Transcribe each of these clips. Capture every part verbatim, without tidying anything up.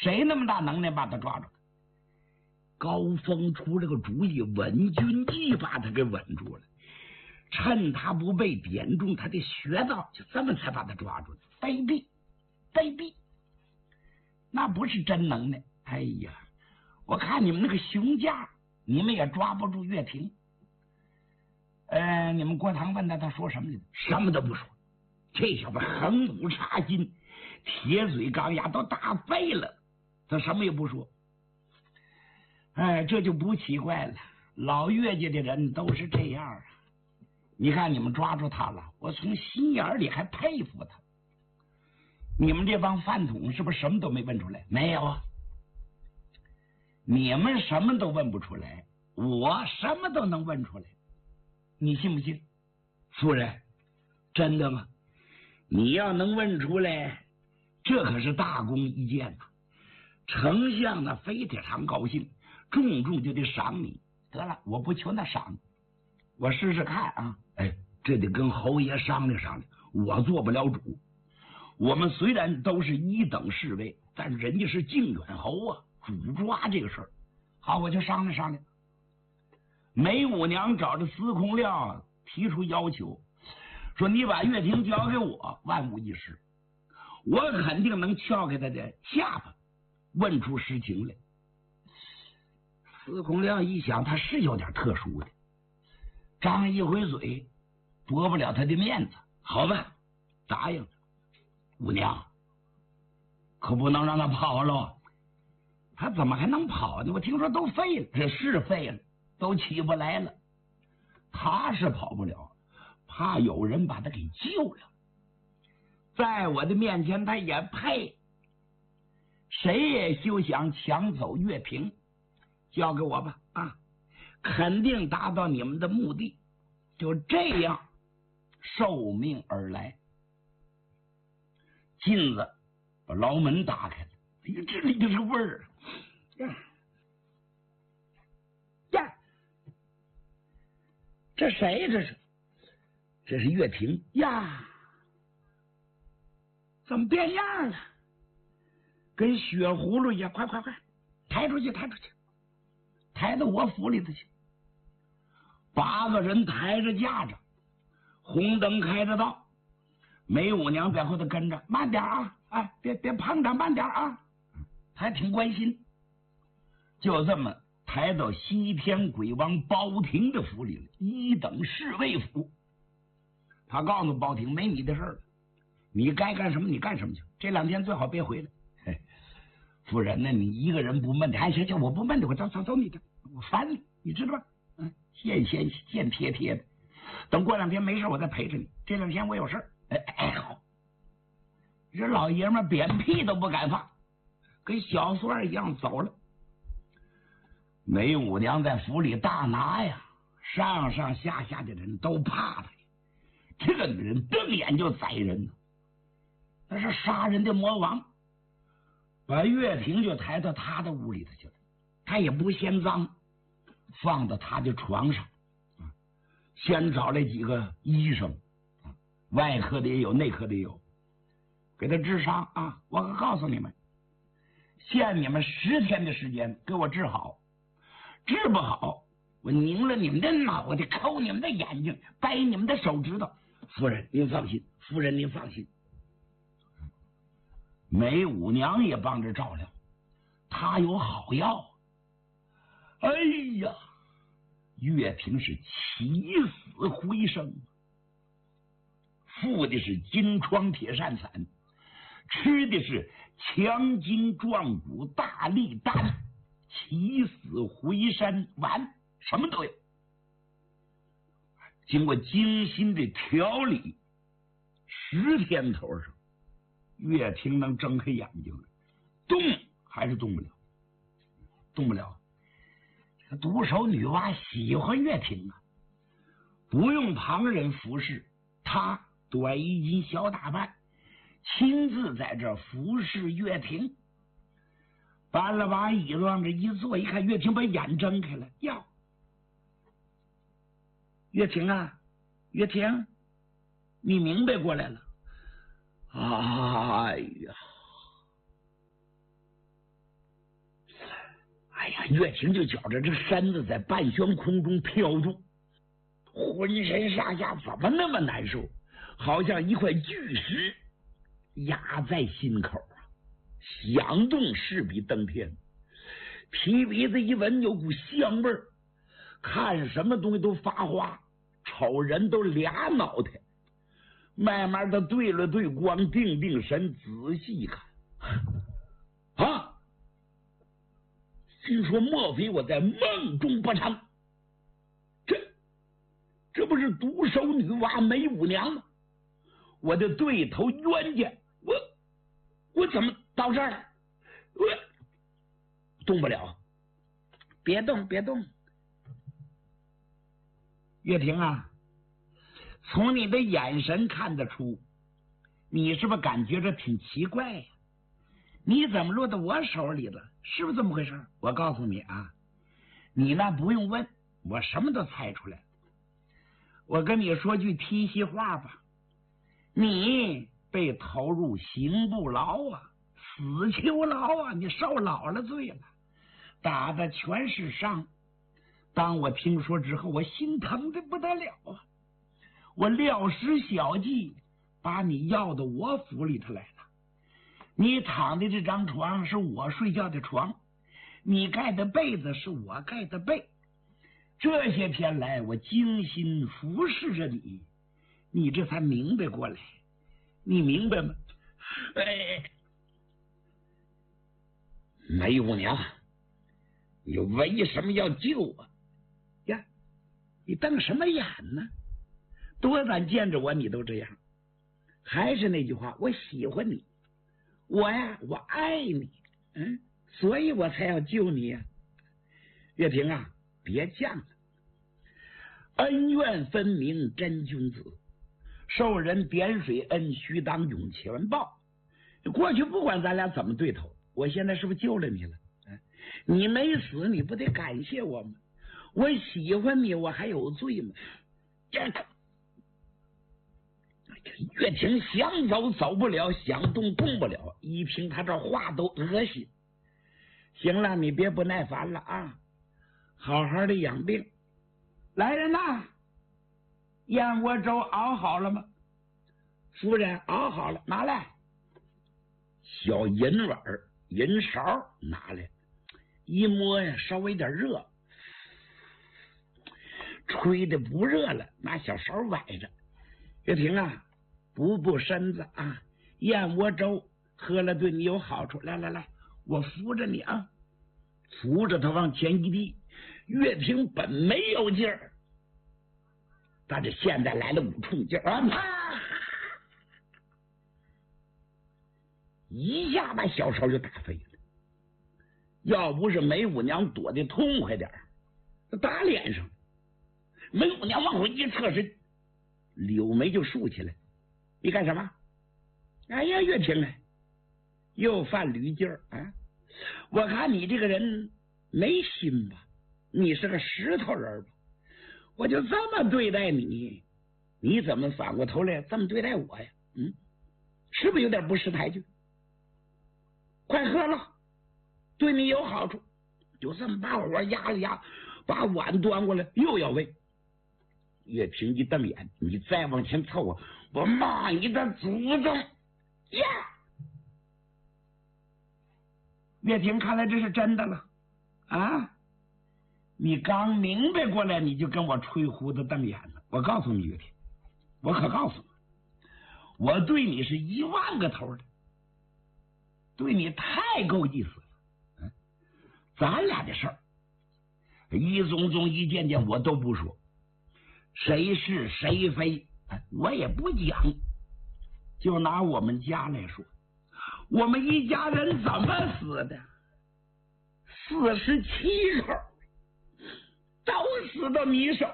谁那么大能耐把他抓住？高峰出这个主意，稳军一把他给稳住了，趁他不被点中他的穴道，就这么才把他抓住的。卑鄙，卑鄙，那不是真能耐。哎呀，我看你们那个雄架，你们也抓不住岳霆。呃，你们郭唐问他，他说什么呢？什么都不说。这小子横骨插心，铁嘴钢牙，都打废了，他什么也不说。哎，这就不奇怪了，老岳家的人都是这样啊。你看你们抓住他了，我从心眼里还佩服他。你们这帮饭桶是不是什么都没问出来？没有啊，你们什么都问不出来，我什么都能问出来，你信不信？夫人，真的吗？你要能问出来，这可是大功一件呐！丞相呢非常高兴，重重就得赏你。得了，我不求那赏，我试试看啊！哎，这得跟侯爷商量商量，我做不了主。我们虽然都是一等侍卫，但人家是靖远侯啊，主抓这个事儿。好，我就商量商量。梅五娘找着司空亮提出要求，说你把岳霆交给我，万无一失，我肯定能撬开他的下巴，问出实情来。司空亮一想，他是有点特殊的，张一回嘴，驳不了他的面子。好吧，答应了。五娘，可不能让他跑了。他怎么还能跑呢？我听说都废了。这是废了，都起不来了。他是跑不了，怕有人把他给救了。在我的面前他也配，谁也休想抢走岳平。交给我吧，啊，肯定达到你们的目的。就这样受命而来。镜子把牢门打开了，哎呀，这里就是味儿呀呀！这谁？这是这是岳霆呀！怎么变样了？跟血葫芦一样！快快快，抬出去，抬出去，抬到我府里头去。八个人抬着架着，红灯开着道。梅五娘在后头跟着，慢点啊！哎，别别碰着，慢点啊！还挺关心。就这么抬到西天鬼王包廷的府里了，一等侍卫府。他告诉包廷，没你的事了，你该干什么你干什么去，这两天最好别回来。嘿，夫人呢？你一个人不闷的，哎，行行，我不闷的，我走走走你的，我烦你，你知道吧？嗯，现现现贴贴的。等过两天没事，我再陪着你。这两天我有事儿。哎哎，好，这老爷们扁屁都不敢放，跟小孙一样走了。梅五娘在府里大拿呀，上上下下的人都怕她。这个女人瞪眼就宰人呢，那是杀人的魔王。把岳平就抬到他的屋里头去了，他也不嫌脏，放到他的床上。先找来几个医生，外科的也有，内科的也有，给他治伤啊！我可告诉你们，限你们十天的时间给我治好，治不好，我拧了你们的脑袋，抠你们的眼睛，掰你们的手指头。夫人您放心，夫人您放心。梅五娘也帮着照料，她有好药。哎呀，岳平是起死回生，服的是金疮铁扇散，吃的是强筋壮骨大力丹，起死回生丸，什么都有。经过精心的调理，十天头上，岳平能睁开眼睛了，动还是动不了，动不了。这独手女娲喜欢岳平啊，不用旁人服侍，他短衣襟小打扮，亲自在这服侍岳平。搬了把椅子往这一坐，一看岳平把眼睁开了，呀，岳平啊，岳平，你明白过来了。哎呀， 岳平就觉着这身子在半悬空中飘动，浑身上下怎么那么难受，好像一块巨石压在心口啊，想动势比登天。提鼻子一闻有股香味儿，看什么东西都发花，瞅人都俩脑袋。慢慢的对了对光，定定神，仔细一看啊，心说莫非我在梦中不成？这这不是独守女娲梅五娘吗？我的对头冤家，我我怎么到这儿了？我动不了，别动别动。岳婷啊，从你的眼神看得出，你是不是感觉着挺奇怪呀？你怎么落到我手里了？是不是这么回事？我告诉你啊，你那不用问，我什么都猜出来。我跟你说句贴心话吧，你被投入刑部牢啊，死囚牢啊，你受老了罪了，打的全是伤。当我听说之后，我心疼的不得了啊！我料施小计，把你要到我府里头来了。你躺的这张床是我睡觉的床，你盖的被子是我盖的被。这些天来，我精心服侍着你，你这才明白过来。你明白吗？哎，梅五娘，你为什么要救我呀？你瞪什么眼呢？多咱见着我你都这样。还是那句话，我喜欢你，我呀我爱你，嗯，所以我才要救你呀。岳平啊，别犟了，恩怨分明真君子，受人点水恩，须当涌泉报。过去不管咱俩怎么对头，我现在是不是救了你了？你没死，你不得感谢我吗？我喜欢你，我还有罪吗？这个岳挺想走走不了，想动动不了，一听他这话都恶心。行了，你别不耐烦了啊，好好的养病。来人呐，燕窝粥熬好了吗？夫人，熬好了，拿来。小银碗银勺拿来，一摸呀，稍微有点热，吹的不热了，拿小勺崴着。岳平啊，补补身子啊，燕窝粥喝了对你有好处。来来来，我扶着你啊，扶着他往前一递。岳平本没有劲儿，但是现在来了五冲劲儿啊，一下把小勺就打飞了。要不是梅五娘躲得痛快点，打脸上。梅五娘往回一侧身，柳眉就竖起来。你干什么？哎呀，岳平啊，又犯驴劲儿啊！我看你这个人没心吧，你是个石头人吧？我就这么对待你，你怎么反过头来这么对待我呀？嗯，是不是有点不识抬举？快喝了，对你有好处。就这么把火压了压，把碗端过来，又要喂。岳平一瞪眼，你再往前凑合，我骂你的祖宗呀！岳平看来这是真的了啊！你刚明白过来，你就跟我吹胡子瞪眼了。我告诉你，岳平，我可告诉你，我对你是一万个头的，对你太够意思了。嗯，咱俩的事儿，一宗宗一件件我都不说，谁是谁非我也不讲。就拿我们家来说，我们一家人怎么死的？四十七口都死到你手。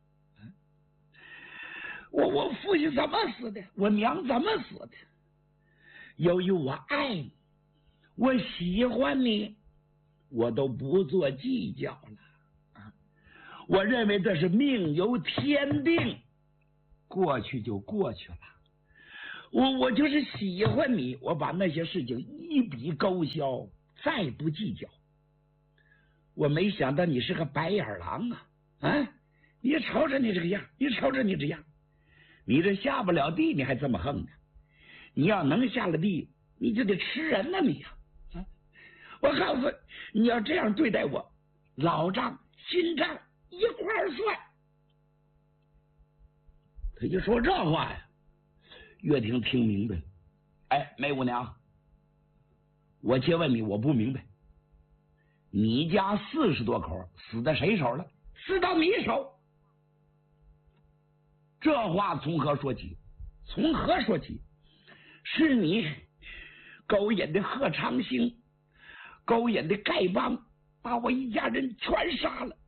我我父亲怎么死的？我娘怎么死的？由于我爱你，我喜欢你，我都不做计较了。我认为这是命由天定，过去就过去了。我我就是喜欢你，我把那些事情一笔勾销，再不计较。 我没想到你是个白眼狼啊！啊，你瞅瞅你这个样，你瞅瞅你这样，你这下不了地，你还这么横呢？你要能下了地，你就得吃人了，你呀！啊，我告诉你，你要这样对待我，老账新账一块儿算。他一说这话呀，岳挺听明白了。哎，梅姑娘，我借问你，我不明白，你家四十多口死在谁手了？死到你手。这话从何说起？从何说起？是你勾引的贺长兴，勾引的丐帮，把我一家人全杀了。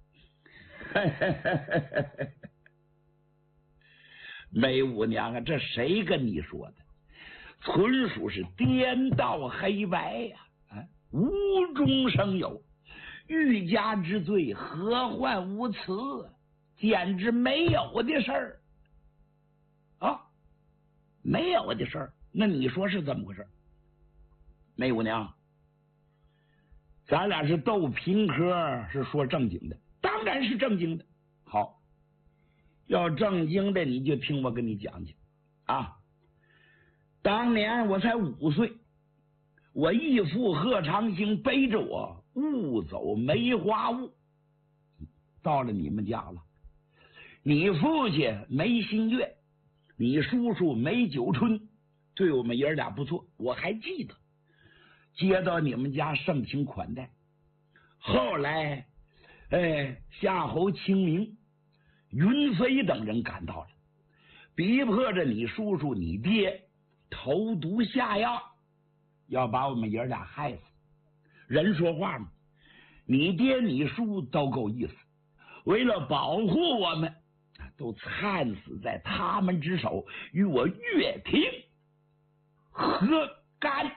梅姑娘啊，这谁跟你说的？纯属是颠倒黑白呀！啊，无中生有，欲加之罪，何患无辞？简直没有的事儿啊，没有的事儿。那你说是怎么回事？梅姑娘，咱俩是斗平科，是说正经的，当然是正经的。好，要正经的，你就听我跟你讲讲啊。当年我才五岁，我义父贺长兴背着我误走梅花坞，到了你们家了。你父亲梅新月，你叔叔梅九春，对我们爷俩不错，我还记得。接到你们家盛情款待，后来，哎，夏侯清明、云飞等人赶到了，逼迫着你叔叔、你爹投毒下药，要把我们爷俩害死。人说话嘛，你爹你叔都够意思，为了保护我们，都惨死在他们之手，与我岳挺何干？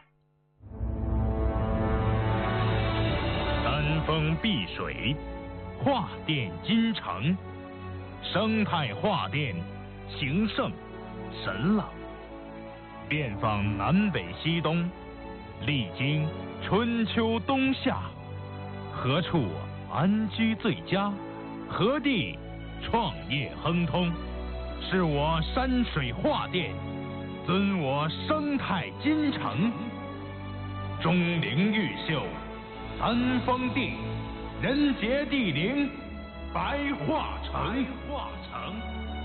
山峰碧水，画殿金城，生态画殿，形胜神朗，遍访南北西东，历经春秋冬夏，何处安居最佳？何地创业亨通？是我山水画殿，尊我生态金城，钟灵毓秀，三峰地，人杰地灵，白化城。化城。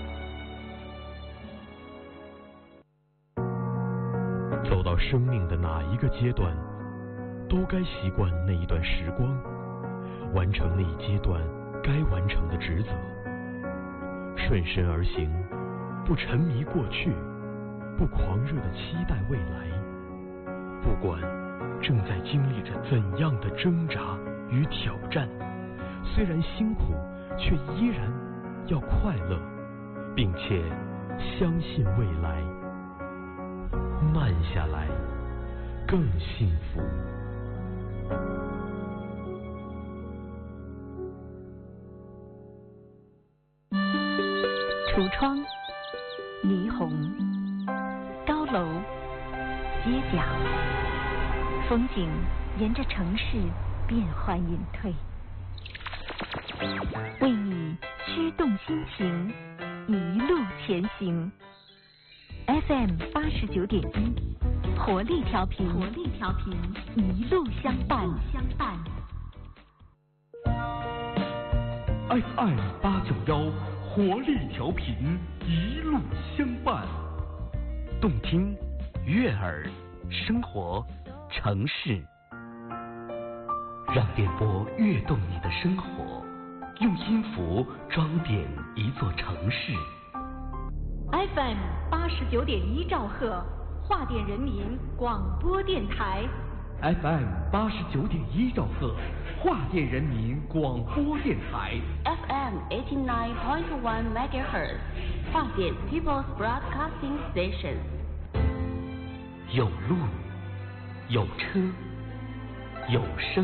走到生命的哪一个阶段，都该习惯那一段时光，完成那一阶段该完成的职责，顺身而行，不沉迷过去，不狂热地期待未来。不管正在经历着怎样的挣扎与挑战，虽然辛苦，却依然要快乐，并且相信未来。慢下来，更幸福。 橱窗、霓虹、高楼、街角，风景沿着城市变幻隐退，为你驱动心情，一路前行。F M 八十九点一，活力调频，活力调频，一路相伴，相伴。 F M 八九幺，活力调频，一路相伴。 动听、悦耳、生活、城市，让电波跃动你的生活，用音符装点一座城市。 F M 八十九点一兆赫，华电人民广播电台。 F M 八十九点一兆赫，华电人民广播电台。 F M eighty nine point one megahertz， 华电 People's Broadcasting Station。 有路，有车，有声。